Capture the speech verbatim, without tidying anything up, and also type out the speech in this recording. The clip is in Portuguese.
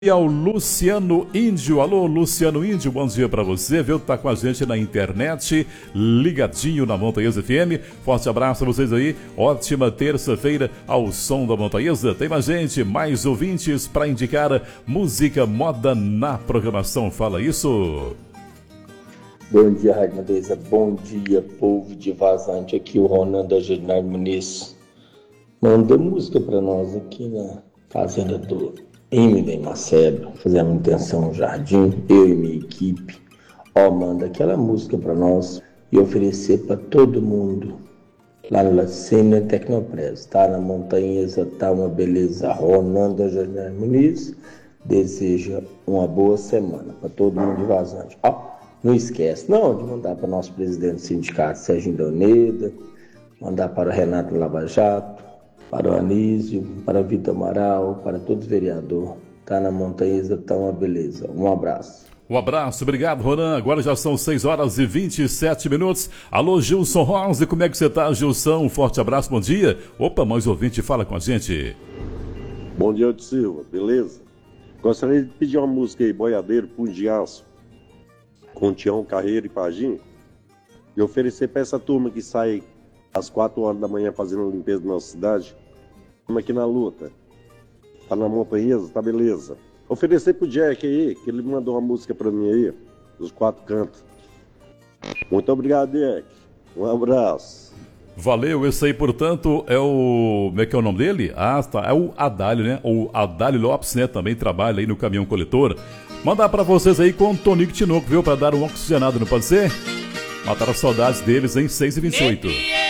E ao Luciano Índio. Alô, Luciano Índio, bom dia pra você, viu? Tá com a gente na internet, ligadinho na Montanhesa F M. Forte abraço a vocês aí, ótima terça-feira ao som da Montanhesa. Tem mais gente, mais ouvintes pra indicar música moda na programação. Fala isso. Bom dia, Rádio Montanhesa. Bom dia, povo de Vazante. Aqui o Ronan da General Muniz. Manda música pra nós aqui na Fazenda do Eminem Macedo, fazer a manutenção no jardim, eu e minha equipe. Ó, manda aquela música para nós e oferecer para todo mundo lá na Lacena Tecnopress, tá? Na Montanhesa, tá uma beleza. Ronan da Janine Muniz deseja uma boa semana para todo mundo de Vazante. Ó, não esquece não de mandar para nosso presidente do sindicato, Sérgio Indoneda, mandar para o Renato Lava Jato, para o Anísio, para o Vitor Amaral, para todos os vereadores. Tá na Montanhesa, tá uma beleza. Um abraço. Um abraço, obrigado, Ronan. Agora já são seis horas e vinte e sete minutos. Alô, Gilson Rose, como é que você tá, Gilson? Um forte abraço, bom dia. Opa, mais ouvinte, fala com a gente. Bom dia, Otto Silva, beleza? Gostaria de pedir uma música aí, Boiadeiro, Punho de Aço, com Tião, Carreiro e Paginho, e oferecer para essa turma que sai às quatro horas da manhã fazendo a limpeza da nossa cidade. Estamos aqui na luta. Tá na Montanhesa, tá beleza. Oferecer pro Jack aí, que ele mandou uma música pra mim aí, dos quatro cantos. Muito obrigado, Jack. Um abraço. Valeu, esse aí, portanto, é o... Como é que é o nome dele? Ah, tá, é o Adálio, né? O Adálio Lopes, né? Também trabalha aí no caminhão coletor. Mandar pra vocês aí com o Tonico Tinoco, viu? Pra dar um oxigenado, não pode ser? Matar as saudades deles em seis e vinte e oito.